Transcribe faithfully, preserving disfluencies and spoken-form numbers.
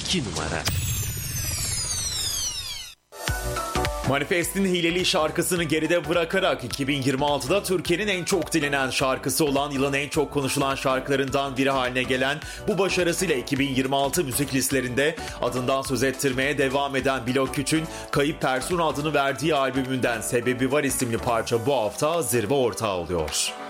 iki numara. Manifest'in Hileli şarkısını geride bırakarak iki bin yirmi altıda Türkiye'nin en çok dinlenen şarkısı olan, yılın en çok konuşulan şarkılarından biri haline gelen bu başarısıyla iki bin yirmi altı müzik listelerinde adından söz ettirmeye devam eden Bilo Küçük'ün Kayıp Person adını verdiği albümünden Sebebi Var isimli parça bu hafta zirve ortağı oluyor.